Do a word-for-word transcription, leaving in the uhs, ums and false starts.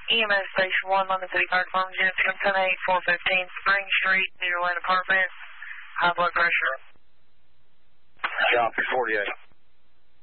E M S Station one, London City Fire Department, unit ten eight, four fifteen Spring Street, near Lane Apartments. High blood pressure. Copy, forty-eight.